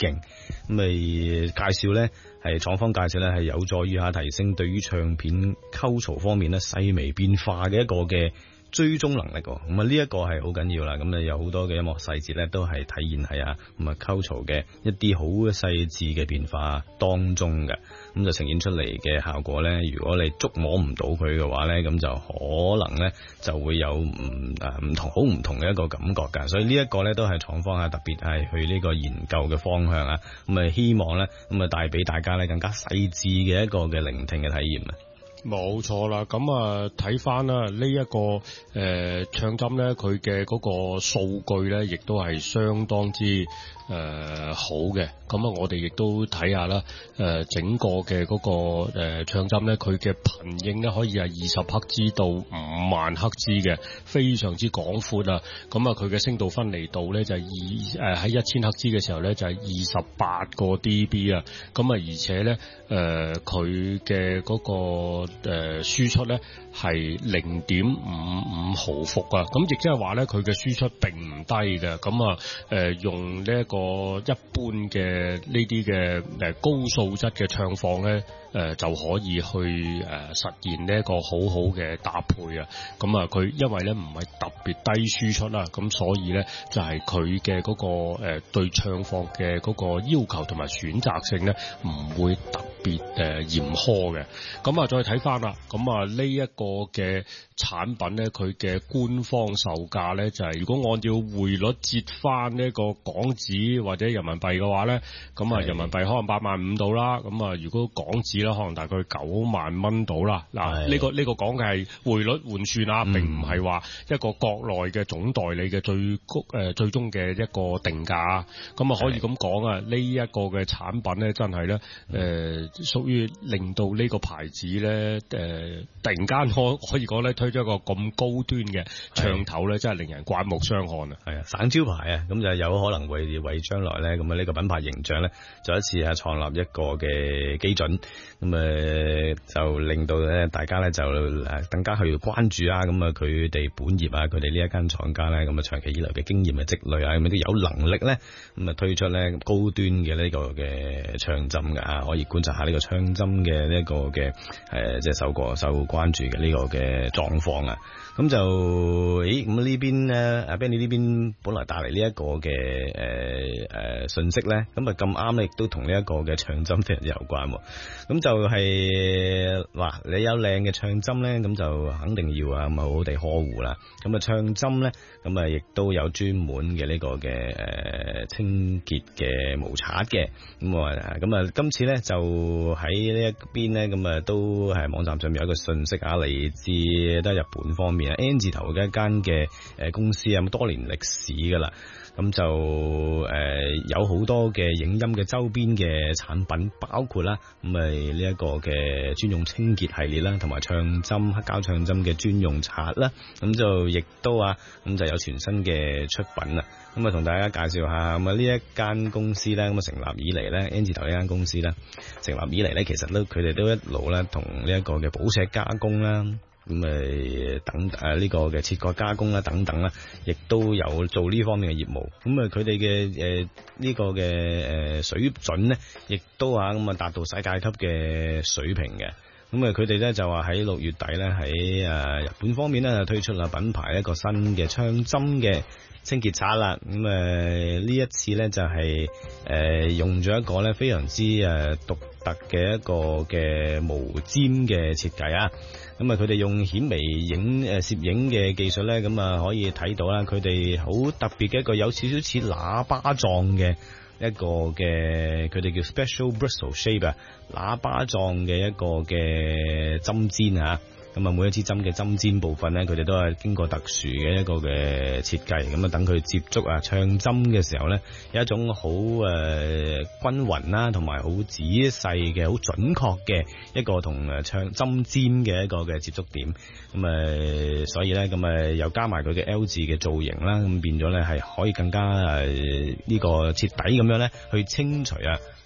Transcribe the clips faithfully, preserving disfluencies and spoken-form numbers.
勁。咁咪介紹咧係廠方介紹咧係有助於下提升對於唱片溝槽方面咧細微變化嘅一個嘅追蹤能力。咁啊呢一個係好緊要啦。咁啊有好多嘅音樂細節咧都係體現喺啊咁啊溝槽嘅一啲好細緻嘅變化當中嘅。咁就呈現出嚟嘅效果咧，如果你觸摸唔到佢嘅話咧，咁就可能咧就會有唔誒唔同好唔同嘅一個感覺㗎。所以呢一個咧都係廠方啊特別係去呢個研究嘅方向啊。咁啊希望咧咁啊帶俾大家咧更加細緻嘅一個嘅聆聽嘅體驗啊。 冇錯啦，咁啊睇翻啦呢一個誒、呃、唱針咧，佢嘅嗰個數據咧，亦都係相當之誒、呃、好嘅。咁啊，我哋亦都睇下啦，誒、呃、整個嘅嗰、那個、呃、唱針咧，佢嘅頻應咧可以係二十赫茲到五萬赫茲嘅，非常之廣闊啊。咁啊，佢嘅聲道分離度咧就係二誒喺一千赫茲嘅時候咧就係二十八個 D B 啊。咁啊，而且咧誒佢嘅嗰個誒輸出咧係零點五五毫伏啊，咁亦即係話咧佢嘅輸出並唔低嘅，咁啊誒用呢一個一般嘅呢啲嘅誒高素質嘅唱況咧。誒、呃、就可以去誒、呃、實現呢一個好好嘅搭配啊！咁啊，佢因為咧唔係特別低輸出啦，咁所以咧就係佢嘅嗰個誒、呃、對唱況嘅嗰個要求同埋選擇性咧唔會特別誒、呃、嚴苛嘅。咁啊，再睇翻啦，咁啊呢一個嘅產品咧，佢嘅官方售價咧就係、是、如果按照匯率折翻呢個港紙或者人民幣嘅話咧，咁啊人民幣可能八萬五到啦，咁啊如果港紙可能大概九萬蚊到啦。嗱，呢、這個呢、這個講嘅係匯率換算啊，並唔係話一個國內嘅總代理嘅最高誒、呃、最終嘅一個定價。咁啊可以咁講啊，呢一個嘅產品咧真係咧誒屬於令到呢個牌子咧誒、呃、突然間可可以講咧推咗一個咁高端嘅唱頭咧，真係令人刮目相看啊！ 係啊，省招牌啊，咁就有可能為為將來咧咁啊呢個品牌形象咧，再一次係創立一個嘅基準。咁誒就令到咧大家咧就誒更加去關注啊！咁啊佢哋本業啊，佢哋呢一間廠家咧咁啊長期以來嘅經驗嘅積累啊，咁都有能力咧咁啊推出咧高端嘅呢個嘅唱針㗎，可以觀察下呢個唱針嘅呢一個嘅誒即係受過受關注嘅呢個嘅狀況啊！咁就誒咁呢邊咧阿 Benny 呢邊本來帶嚟呢一個嘅誒誒信息咧，咁啊咁啱咧亦都同呢一個嘅唱針非常之有關喎。咁就係話你有靚嘅唱針咧，咁就肯定要啊咁好好地呵護啦。咁啊唱針咧，咁啊亦都有專門嘅呢個嘅誒清潔嘅毛刷嘅。咁啊咁啊今次咧就喺呢一邊咧，咁啊都係網站上面有一個信息啊，嚟自都係日本方面啊 N 字頭嘅一間嘅誒公司啊，咁多年歷史噶啦。咁就誒、呃、有好多嘅影音嘅周邊嘅產品，包括啦咁誒呢一個嘅專用清潔系列啦，同埋唱針黑膠唱針嘅專用刷啦，咁就亦都啊咁就有全新嘅出品啦。咁啊同大家介紹下咁啊呢一間公司咧，咁啊成立以嚟咧 N 字頭呢間公司咧成立以嚟咧，其實都佢哋都一路咧同呢一個嘅寶石加工啦。咁誒等誒呢個嘅切割加工啦等等啦，亦都有做呢方面嘅業務。咁啊佢哋嘅誒呢個嘅誒水準咧，亦都啊咁啊達到世界級嘅水平嘅。咁啊佢哋咧就話喺六月底咧喺誒日本方面咧推出啦品牌一個新嘅唱針嘅清潔刷啦。咁誒呢一次咧就係誒用咗一個咧非常之誒獨特嘅一個嘅無尖嘅設計啊。咁啊佢哋用顯微影誒攝影嘅技術咧，咁啊可以睇到啦，佢哋好特別嘅一個有少少似喇叭狀嘅一個嘅，佢哋叫 Special Bristle Shape 啊，喇叭狀嘅一個嘅針尖啊。咁啊，每一支針嘅針尖部分咧，佢哋都係經過特殊嘅一個嘅設計，咁啊，等佢接觸啊唱針嘅時候咧，有一種好誒、呃、均勻啦，同埋好仔細嘅、好準確嘅一個同誒唱針尖嘅一個嘅接觸點。咁啊，所以咧，咁啊又加埋佢嘅 L 字嘅造型啦，咁變咗咧係可以更加誒呢、呃這個徹底咁樣咧去清除啊。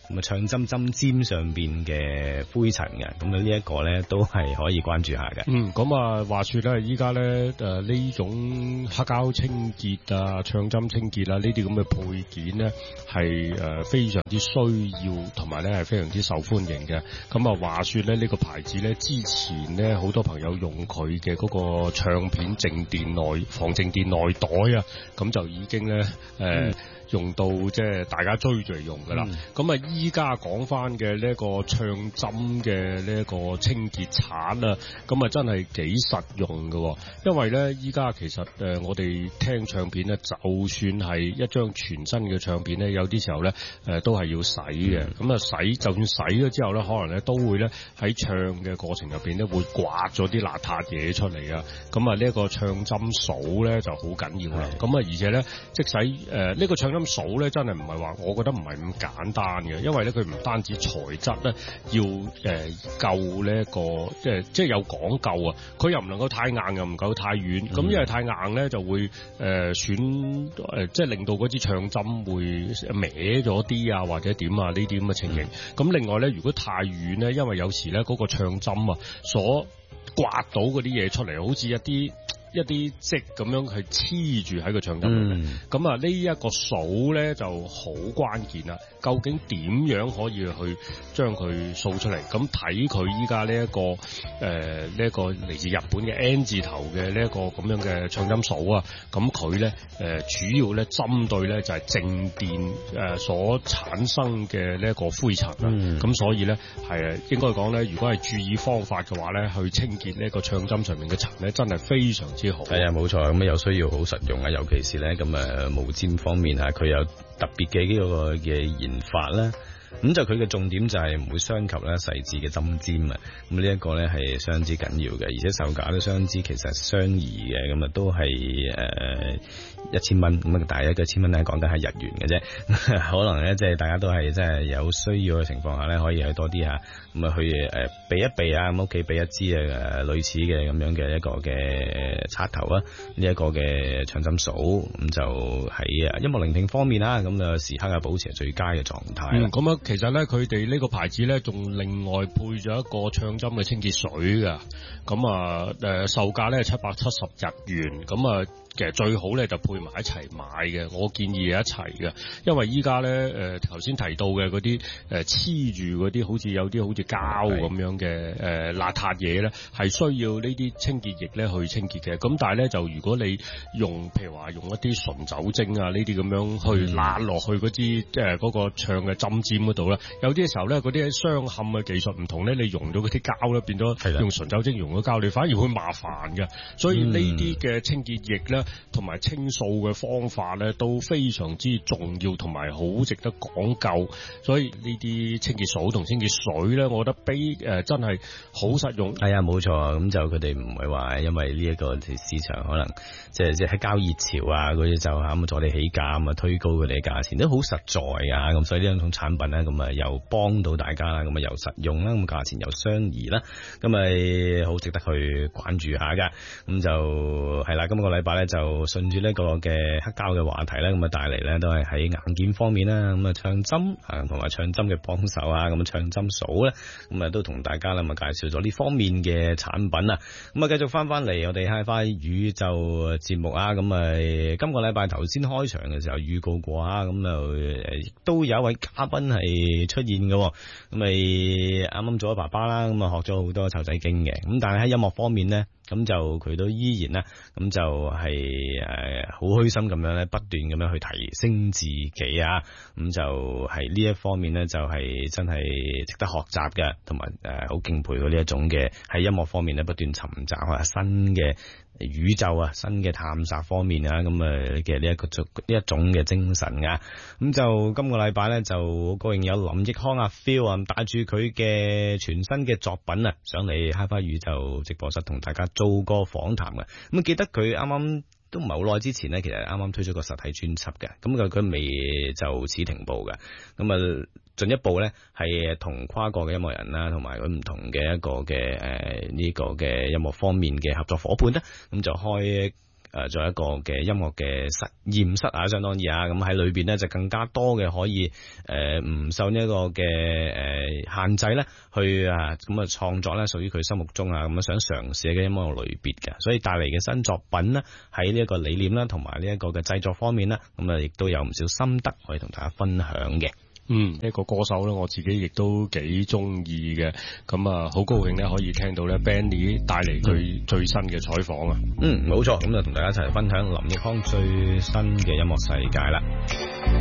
咁啊唱針針尖上邊嘅灰塵嘅，咁啊呢一個咧都係可以關注下嘅。 嗯，咁啊話說咧，依家咧誒呢種黑膠清潔啊、唱針清潔啊呢啲咁嘅配件咧係誒非常之需要，同埋咧係非常之受歡迎嘅。咁啊話說咧呢個牌子咧之前咧好多朋友用佢嘅嗰個唱片靜電內防靜電內袋啊，咁就已經咧誒。呃嗯用到即係大家追住嚟用噶啦，咁啊依家講翻嘅呢一個唱針嘅呢一個清潔鏟啊，咁啊真係幾實用噶，因為咧依家其實誒、呃、我哋聽唱片咧，就算係一張全新嘅唱片咧，有啲時候咧誒、呃、都係要洗嘅，咁、嗯、啊洗就算洗咗之後咧，可能咧都會咧喺唱嘅過程入邊咧會刮咗啲邋遢嘢出嚟啊，咁啊呢一個唱針掃咧就好緊要啦，咁啊而且咧即使誒呢、呃這個唱咁數咧真係唔係話，我覺得唔係咁簡單嘅，因為咧佢唔單止材質咧要誒、呃、夠呢一個即係即係有講究啊，佢又唔能夠太硬又唔夠太軟，咁、嗯、因為太硬咧就會誒、呃、損誒、呃、即係令到嗰支唱針會歪咗啲啊或者點啊呢啲咁嘅情形。咁、嗯、另外咧如果太軟咧，因為有時咧嗰個唱針啊所刮到嗰啲嘢出嚟，好似一啲。一啲積咁樣係黐住喺個唱針裏面，咁啊呢一個掃咧就好關鍵啦。究竟點樣可以去將佢掃出嚟？咁睇佢依家呢一個誒呢一個嚟自日本嘅 N 字頭嘅呢一個咁樣嘅唱針掃啊，咁佢咧誒主要咧針對咧就係靜電誒所產生嘅呢一個灰塵啦。咁、嗯、所以咧係應該講咧，如果係注意方法嘅話咧，去清潔呢一個唱針上面嘅塵咧，真係非常之好。 係啊，冇錯，咁又需要好實用啊，尤其是咧咁誒毛氈方面啊，佢有特別嘅呢個嘅研發啦。咁就佢嘅重點就係唔會傷及咧細緻嘅針尖啊，咁呢一個咧係相當之緊要嘅，而且售價都相當之其實相宜嘅，咁啊都係誒一千蚊，咁啊大約一千蚊咧講緊係日元嘅啫，可能咧即係大家都係即係有需要嘅情況下咧，可以去多啲吓，咁啊去誒備一備啊，咁屋企備一支誒類似嘅咁樣嘅一個嘅插頭啊，呢、這、一個嘅唱針掃，咁就喺啊音樂聆聽方面啦，咁啊時刻啊保持最佳嘅狀態。 咁啊、嗯，其實咧佢哋呢個牌子咧仲另外配咗一個唱針嘅清潔水噶，咁啊誒售價咧係七百七十日元，咁啊。其實最好咧就配埋一齊買嘅，我建議係一齊嘅，因為依家咧誒頭先提到嘅嗰啲誒黐住嗰啲好似有啲好似膠咁樣嘅誒邋遢嘢咧，係需要呢啲清潔液咧去清潔嘅。咁但係咧就如果你用譬如話用一啲純酒精啊呢啲咁樣去揦落去嗰支誒嗰個唱嘅針尖嗰度咧，有啲時候咧嗰啲鑲嵌嘅技術唔同咧，你溶咗嗰啲膠咧變咗用純酒精溶咗膠，你反而會麻煩嘅。所以呢啲嘅清潔液咧，同埋清掃嘅方法咧都非常之重要，同埋好值得講究。所以呢啲清潔掃同清潔水咧，我覺得比誒、呃、真係好實用。 係啊，冇錯。咁就佢哋唔係話因為呢一個市場可能即係即係喺交熱潮啊嗰啲就咁助你起價咁啊推高佢哋嘅價錢，都好實在啊。咁所以呢兩種產品咧，咁啊又幫到大家啦，咁啊又實用啦，咁價錢又相宜啦，咁咪好值得去關注下噶。咁就係啦，今個禮拜咧就順住呢個嘅黑膠嘅話題咧，咁啊帶嚟咧都係喺硬件方面啦，咁啊唱針啊同埋唱針嘅幫手啊，咁啊唱針掃咧，咁啊都同大家啦咁啊介紹咗呢方面嘅產品啊，咁啊繼續翻翻嚟我哋 Hi-Fi 宇宙節目啊，咁啊今個禮拜頭先開場嘅時候預告過啊，咁就誒都有一位嘉賓係出現嘅，咁咪啱啱做咗爸爸啦，咁啊學咗好多湊仔經嘅，咁但係喺音樂方面咧。咁就佢都依然咧，咁就係誒好虛心咁樣咧，不斷咁樣去提升自己啊！咁就係呢一方面咧，就係真係值得學習嘅，同埋誒好敬佩佢呢一種嘅喺音樂方面咧不斷尋找下新嘅宇宙啊，新嘅探索方面啊，咁啊嘅呢一個呢一種嘅精神啊！咁就今個禮拜咧就好高興有林奕匡啊 Phil 啊帶住佢嘅全新嘅作品啊上嚟 Hi-Fi 宇宙直播室同大家做個訪談嘅。咁記得佢啱啱都唔係好耐之前咧，其實啱啱推出個實體專輯嘅，咁佢佢未就此停步嘅，咁啊進一步咧係同跨國嘅音樂人啦，同埋佢唔同嘅一個嘅誒呢個嘅音樂方面嘅合作夥伴咧，咁就開誒做一個嘅音樂嘅實驗室啊，相當於啊，咁喺裏邊咧就更加多嘅可以誒唔受呢一個嘅誒限制咧，去啊咁啊創作咧屬於佢心目中啊咁樣想嘗試嘅音樂類別嘅，所以帶嚟嘅新作品咧喺呢一個理念啦，同埋呢一個嘅製作方面咧，咁啊亦都有唔少心得可以同大家分享嘅。 嗯，一個歌手咧，我自己亦都幾中意嘅，咁啊好高興咧可以聽到咧 Benny 帶嚟佢最新嘅採訪啊。 嗯，冇錯，咁就同大家一齊分享林奕匡最新嘅音樂世界啦。